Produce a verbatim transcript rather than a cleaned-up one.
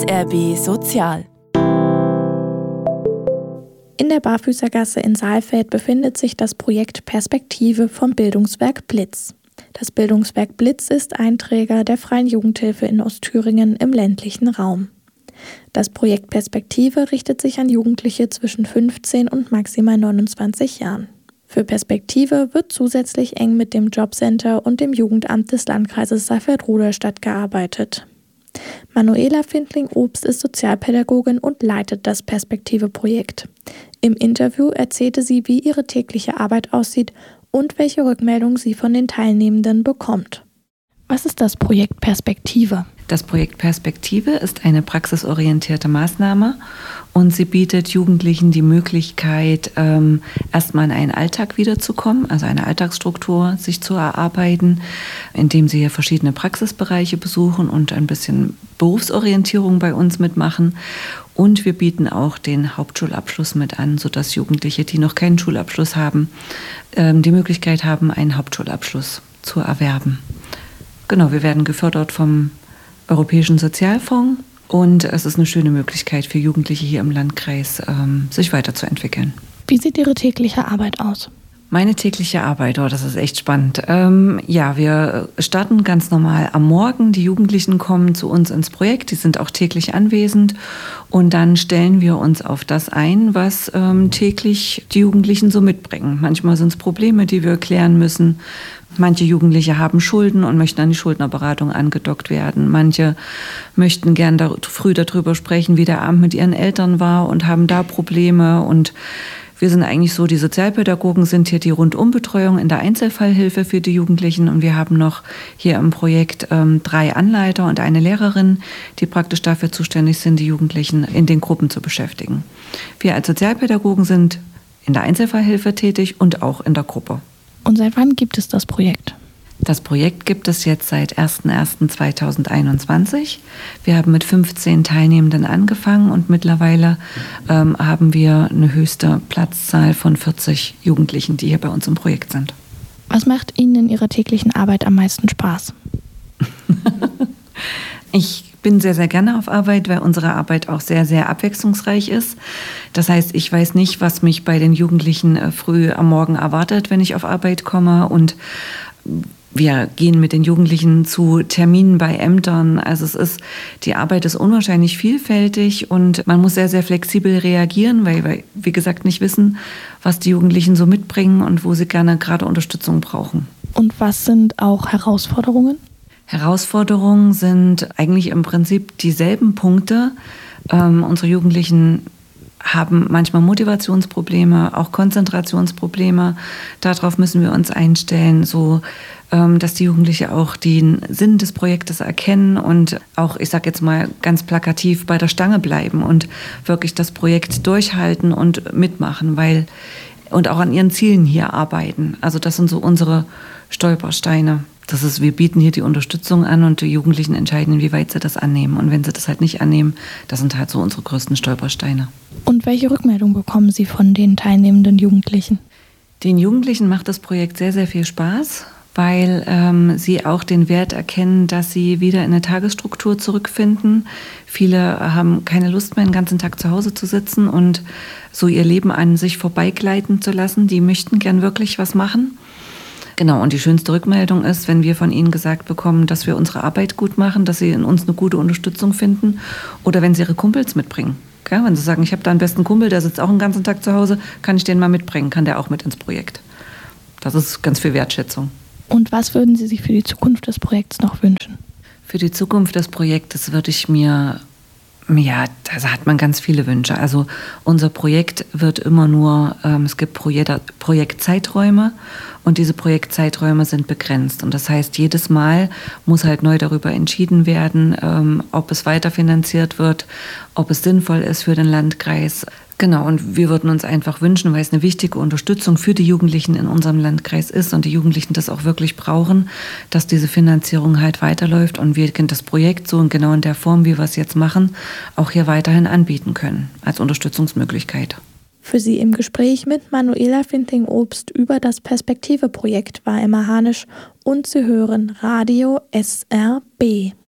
S R B Sozial. In der Barfüßergasse in Saalfeld befindet sich das Projekt Perspektive vom Bildungswerk Blitz. Das Bildungswerk Blitz ist ein Träger der Freien Jugendhilfe in Ostthüringen im ländlichen Raum. Das Projekt Perspektive richtet sich an Jugendliche zwischen fünfzehn und maximal neunundzwanzig Jahren. Für Perspektive wird zusätzlich eng mit dem Jobcenter und dem Jugendamt des Landkreises Saalfeld-Ruderstadt gearbeitet. Manuela Findling-Obst ist Sozialpädagogin und leitet das Perspektive-Projekt. Im Interview erzählte sie, wie ihre tägliche Arbeit aussieht und welche Rückmeldungen sie von den Teilnehmenden bekommt. Was ist das Projekt Perspektive? Das Projekt Perspektive ist eine praxisorientierte Maßnahme und sie bietet Jugendlichen die Möglichkeit, ähm, erstmal in einen Alltag wiederzukommen, also eine Alltagsstruktur sich zu erarbeiten, indem sie hier verschiedene Praxisbereiche besuchen und ein bisschen Berufsorientierung bei uns mitmachen. Und wir bieten auch den Hauptschulabschluss mit an, sodass Jugendliche, die noch keinen Schulabschluss haben, ähm, die Möglichkeit haben, einen Hauptschulabschluss zu erwerben. Genau, wir werden gefördert vom Europäischen Sozialfonds und es ist eine schöne Möglichkeit für Jugendliche hier im Landkreis, ähm, sich weiterzuentwickeln. Wie sieht Ihre tägliche Arbeit aus? Meine tägliche Arbeit, oh, das ist echt spannend. Ähm, ja, wir starten ganz normal am Morgen. Die Jugendlichen kommen zu uns ins Projekt, die sind auch täglich anwesend und dann stellen wir uns auf das ein, was ähm, täglich die Jugendlichen so mitbringen. Manchmal sind es Probleme, die wir klären müssen. Manche Jugendliche haben Schulden und möchten an die Schuldnerberatung angedockt werden. Manche möchten gern da, früh darüber sprechen, wie der Abend mit ihren Eltern war und haben da Probleme. Und wir sind eigentlich so, die Sozialpädagogen sind hier die Rundumbetreuung in der Einzelfallhilfe für die Jugendlichen. Und wir haben noch hier im Projekt ähm, drei Anleiter und eine Lehrerin, die praktisch dafür zuständig sind, die Jugendlichen in den Gruppen zu beschäftigen. Wir als Sozialpädagogen sind in der Einzelfallhilfe tätig und auch in der Gruppe. Und seit wann gibt es das Projekt? Das Projekt gibt es jetzt seit erster erster zweitausendeinundzwanzig. Wir haben mit fünfzehn Teilnehmenden angefangen und mittlerweile ähm, haben wir eine höchste Platzzahl von vierzig Jugendlichen, die hier bei uns im Projekt sind. Was macht Ihnen in Ihrer täglichen Arbeit am meisten Spaß? Ich bin sehr, sehr gerne auf Arbeit, weil unsere Arbeit auch sehr, sehr abwechslungsreich ist. Das heißt, ich weiß nicht, was mich bei den Jugendlichen früh am Morgen erwartet, wenn ich auf Arbeit komme. Und wir gehen mit den Jugendlichen zu Terminen bei Ämtern. Also es ist, die Arbeit ist unwahrscheinlich vielfältig und man muss sehr, sehr flexibel reagieren, weil wir, wie gesagt, nicht wissen, was die Jugendlichen so mitbringen und wo sie gerne gerade Unterstützung brauchen. Und was sind auch Herausforderungen? Herausforderungen sind eigentlich im Prinzip dieselben Punkte. Ähm, unsere Jugendlichen haben manchmal Motivationsprobleme, auch Konzentrationsprobleme. Darauf müssen wir uns einstellen, so ähm, dass die Jugendlichen auch den Sinn des Projektes erkennen und auch, ich sage jetzt mal ganz plakativ, bei der Stange bleiben und wirklich das Projekt durchhalten und mitmachen, weil und auch an ihren Zielen hier arbeiten. Also das sind so unsere Stolpersteine. Das ist, wir bieten hier die Unterstützung an und die Jugendlichen entscheiden, inwieweit sie das annehmen. Und wenn sie das halt nicht annehmen, das sind halt so unsere größten Stolpersteine. Und welche Rückmeldung bekommen Sie von den teilnehmenden Jugendlichen? Den Jugendlichen macht das Projekt sehr, sehr viel Spaß, weil ähm, sie auch den Wert erkennen, dass sie wieder in eine Tagesstruktur zurückfinden. Viele haben keine Lust mehr, den ganzen Tag zu Hause zu sitzen und so ihr Leben an sich vorbeigleiten zu lassen. Die möchten gern wirklich was machen. Genau, und die schönste Rückmeldung ist, wenn wir von ihnen gesagt bekommen, dass wir unsere Arbeit gut machen, dass sie in uns eine gute Unterstützung finden oder wenn sie ihre Kumpels mitbringen. Ja, wenn sie sagen, ich habe da einen besten Kumpel, der sitzt auch den ganzen Tag zu Hause, kann ich den mal mitbringen, kann der auch mit ins Projekt. Das ist ganz viel Wertschätzung. Und was würden Sie sich für die Zukunft des Projekts noch wünschen? Für die Zukunft des Projektes würde ich mir, ja, da hat man ganz viele Wünsche. Also unser Projekt wird immer nur, ähm, es gibt Projekt, Projektzeiträume und diese Projektzeiträume sind begrenzt. Und das heißt, jedes Mal muss halt neu darüber entschieden werden, ähm, ob es weiterfinanziert wird, ob es sinnvoll ist für den Landkreis. Genau, und wir würden uns einfach wünschen, weil es eine wichtige Unterstützung für die Jugendlichen in unserem Landkreis ist und die Jugendlichen das auch wirklich brauchen, dass diese Finanzierung halt weiterläuft und wir das Projekt so und genau in der Form, wie wir es jetzt machen, auch hier weiterhin anbieten können als Unterstützungsmöglichkeit. Für Sie im Gespräch mit Manuela Findling-Obst über das Perspektive-Projekt war Emma Hanisch und Sie hören Radio S R B.